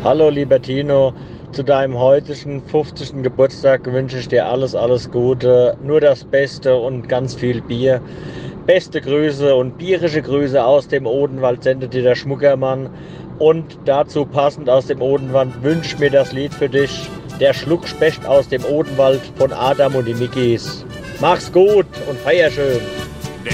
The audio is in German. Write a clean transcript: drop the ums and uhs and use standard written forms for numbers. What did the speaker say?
Hallo lieber Tino, zu deinem heutigen 50. Geburtstag wünsche ich dir alles Gute, nur das Beste und ganz viel Bier. Beste Grüße und bierische Grüße aus dem Odenwald sendet dir der Schmuckermann. Und dazu passend aus dem Odenwald wünsche ich mir das Lied für dich, der Schluckspecht aus dem Odenwald von Adam und die Mickis. Mach's gut und feier schön!